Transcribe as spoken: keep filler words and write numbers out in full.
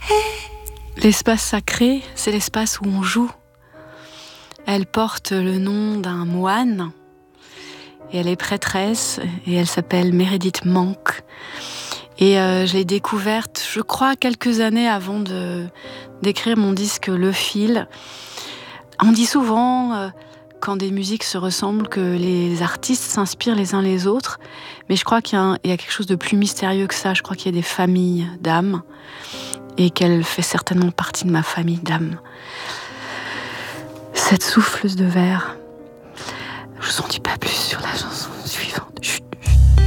L'espace sacré, c'est l'espace où on joue. Elle porte le nom d'un moine et elle est prêtresse et elle s'appelle Meredith Monk. Et euh, je l'ai découverte, je crois, quelques années avant de, d'écrire mon disque Le Fil. On dit souvent, euh, quand des musiques se ressemblent, que les artistes s'inspirent les uns les autres. Mais je crois qu'il y a, un, il y a quelque chose de plus mystérieux que ça. Je crois qu'il y a des familles d'âmes et qu'elle fait certainement partie de ma famille d'âmes. Cette souffleuse de verre. Je vous en dis pas plus sur la chanson suivante. Chut.